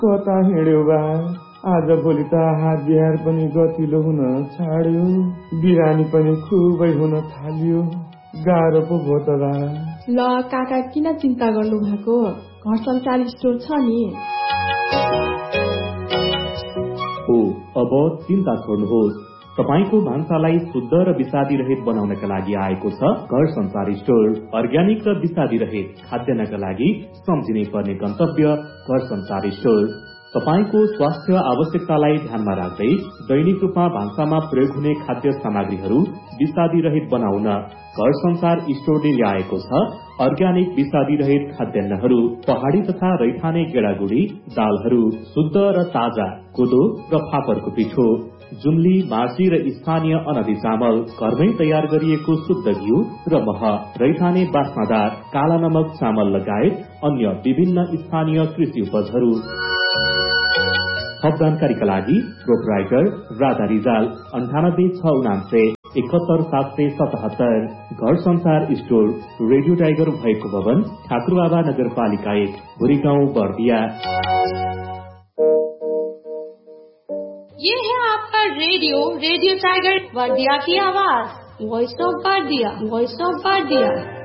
कता हिँड्यो बा आज भोलि त हात बिहार पनि गतिलो हुन छाड्यो, बिरानी पनि खुबै हुन थाल्यो, गाह्रो पो भयो त बा। ल काका किन चिन्ता गर्नु भएको, घर संसार स्टोर छ नि। हो अब चिन्ता छोड्नुहोस्, तपाईको भान्सालाई शुद्ध र विषादी रहित बनाउनका लागि आएको छ घर संसार स्टोर। अर्ग्यानिक र विषादी रहित खाद्यान्नका लागि सम्झिनै पर्ने गन्तव्य घर संसार स्टोर। तपाईको स्वास्थ्य आवश्यकतालाई ध्यानमा राख्दै दैनिक रूपमा भान्सामा प्रयोग हुने खाद्य सामग्रीहरू विषादी रहित बनाउन घर संसार स्टोरले ल्याएको छ अर्ग्यानिक विषादी रहित खाद्यान्नहरू। पहाड़ी तथा रैथाने गेडागुडी दालहरू, शुद्ध र ताजा कोदो र फापरको पिठो, जुम्ली, मार्सी र स्थानीय अनदी चामल, घरमै तयार गरिएको शुद्ध घिउ र मह, रैथाने बास्नादार काला नमक चामल लगायत अन्य विभिन्न स्थानीय कृषि उपजहरू। थप जानकारीका लागि प्रोपराइटर राधा रिजाल 9869 71777। घर संसार स्टोर, रेडियो टाइगर भएको भवन, ठाकुरबाबा नगरपालिका 1, भुरीगाउँ, बर्दिया। ये है आपका रेडियो टाइगर बर्दिया की आवाज, वॉइस ऑफ बर्दिया।